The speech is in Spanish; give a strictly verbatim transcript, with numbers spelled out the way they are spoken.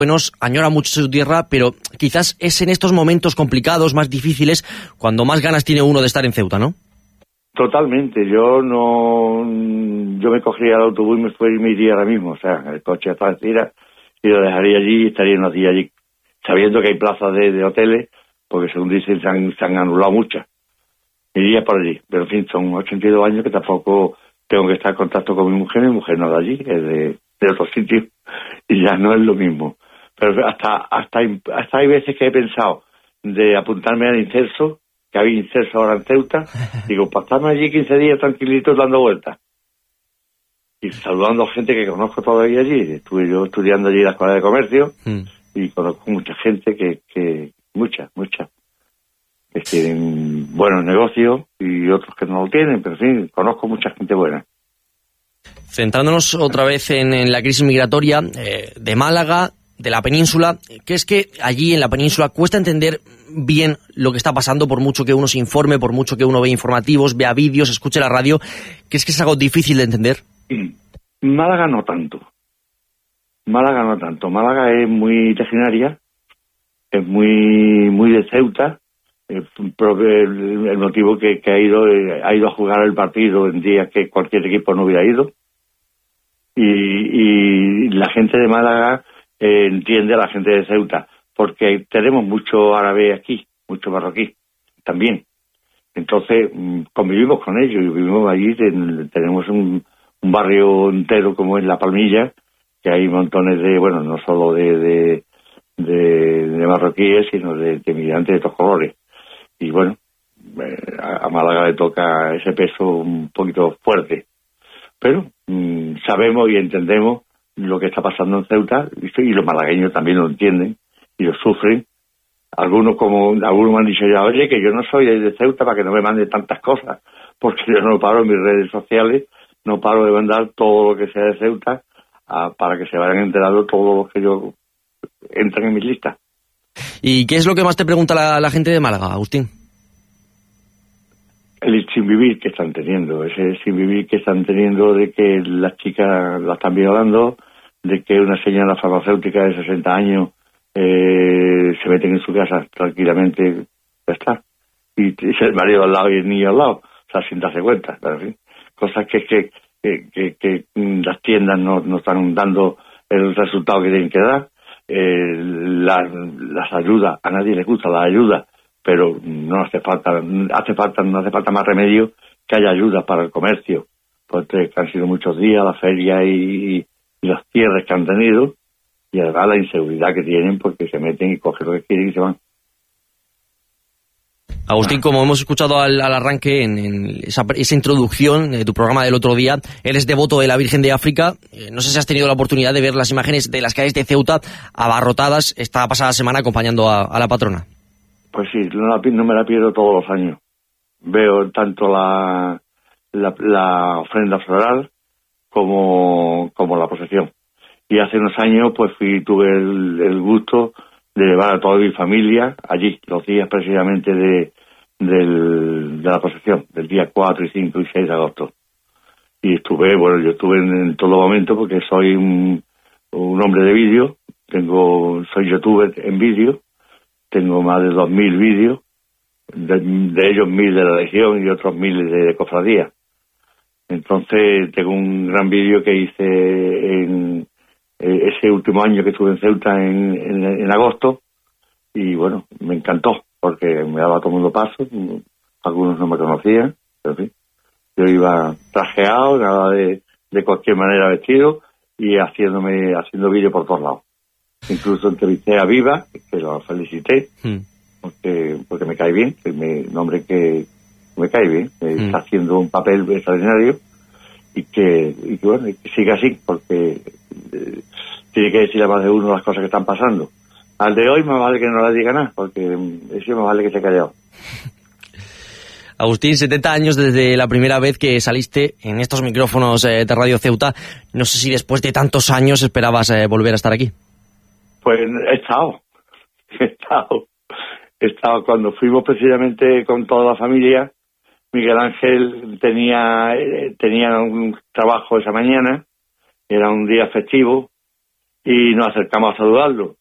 Buenos, añora mucho su tierra, pero quizás es en estos momentos complicados, más difíciles, cuando más ganas tiene uno de estar en Ceuta, ¿no? Totalmente. Yo no, yo me cogería el autobús y me, fue, y me iría ahora mismo. O sea, el coche hasta la tira y lo dejaría allí y estaría unos días allí, sabiendo que hay plazas de, de hoteles, porque según dicen se han, se han anulado muchas. Iría por allí, pero en fin, son ochenta y dos años que tampoco tengo que estar en contacto con mi mujer. Mi mujer no es de allí, es de, de otro sitio y ya no es lo mismo. Pero hasta hasta hasta hay veces que he pensado de apuntarme al incenso, que había incenso ahora en Ceuta, digo, para estarme allí quince días tranquilitos dando vueltas y saludando a gente que conozco todavía allí. Estuve yo estudiando allí en la Escuela de Comercio mm. y conozco mucha gente que, que mucha, mucha, que tienen buenos negocios y otros que no lo tienen, pero en fin, conozco mucha gente buena. Centrándonos otra vez en, en la crisis migratoria eh, de Málaga, de la península, que es que allí en la península cuesta entender bien lo que está pasando, por mucho que uno se informe, por mucho que uno vea informativos, vea vídeos, escuche la radio, que es que es algo difícil de entender. Málaga no tanto. Málaga no tanto. Málaga es muy originaria, es muy muy de Ceuta, eh, el, el motivo que, que ha ido eh, ha ido a jugar el partido en días que cualquier equipo no hubiera ido. Y, y la gente de Málaga eh, entiende a la gente de Ceuta, porque tenemos mucho árabe aquí, mucho marroquí también. Entonces convivimos con ellos y vivimos allí. Ten, tenemos un, un barrio entero como es La Palmilla, que hay montones de, bueno, no solo de de, de, de marroquíes, sino de, de migrantes de todos colores. Y bueno, eh, a, a Málaga le toca ese peso un poquito fuerte. Pero mmm, sabemos y entendemos lo que está pasando en Ceuta, y los malagueños también lo entienden y lo sufren. Algunos como algunos me han dicho ya, oye, que yo no soy de Ceuta para que no me manden tantas cosas, porque yo no paro en mis redes sociales, no paro de mandar todo lo que sea de Ceuta a, para que se vayan enterando todos los que yo entran en mis listas. ¿Y qué es lo que más te pregunta la, la gente de Málaga, Agustín? El sin vivir que están teniendo, ese sin vivir que están teniendo de que las chicas la están violando, de que una señora farmacéutica de sesenta años eh, se meten en su casa tranquilamente, ya está, y, y el marido al lado y el niño al lado, o sea, sin darse cuenta, pero, en fin, cosas que, que, que, que, que las tiendas no, no están dando el resultado que tienen que dar. Eh, la, las ayudas, a nadie le gusta la ayuda, pero no hace falta, hace falta, no hace falta más remedio que haya ayudas para el comercio, porque han sido muchos días la feria y, y, y los cierres que han tenido, y además la inseguridad que tienen porque se meten y cogen lo que quieren y se van. Agustín, como hemos escuchado al, al arranque en, en esa, esa introducción de tu programa del otro día, eres devoto de la Virgen de África. Eh, no sé si has tenido la oportunidad de ver las imágenes de las calles de Ceuta abarrotadas esta pasada semana acompañando a, a la patrona. Pues sí, no, la, no me la pierdo todos los años. Veo tanto la, la, la ofrenda floral como, como la procesión. Y hace unos años pues fui tuve el, el gusto de llevar a toda mi familia allí, los días precisamente de, del, de la procesión, del día cuatro y cinco y seis de agosto. Y estuve, bueno, yo estuve en, en todo momento porque soy un, un hombre de vídeo, tengo, soy youtuber en vídeo, tengo más de dos mil vídeos, de, de ellos mil de la Legión y otros mil de, de cofradía. Entonces tengo un gran vídeo que hice en eh, ese último año que estuve en Ceuta en, en, en agosto, y bueno, me encantó porque me daba todo el mundo paso, algunos no me conocían, pero en fin, yo iba trajeado, nada de, de cualquier manera vestido y haciéndome haciendo vídeo por todos lados. Incluso entrevisté a Viva, que lo felicité, mm. porque porque me cae bien, que me, un hombre que me cae bien, mm. está haciendo un papel extraordinario y que, y que bueno, y que siga así, porque eh, tiene que decir a más de uno las cosas que están pasando. Al de hoy me vale que no le diga nada, porque eso me vale que se callado. Agustín, setenta años desde la primera vez que saliste en estos micrófonos eh, de Radio Ceuta. No sé si después de tantos años esperabas eh, volver a estar aquí. Pues he estado, he estado, he estado cuando fuimos precisamente con toda la familia. Miguel Ángel tenía, eh, tenía un trabajo esa mañana, era un día festivo, y nos acercamos a saludarlo.